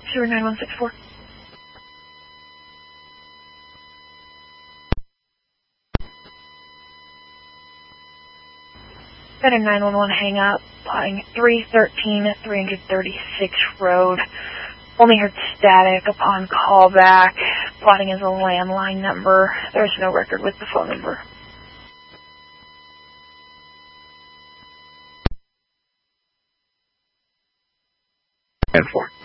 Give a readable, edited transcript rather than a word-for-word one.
9164. Better 911 hang up, plotting 313 336 Road. Only heard static upon callback. Plotting is a landline number. There's no record with the phone number. 10-4.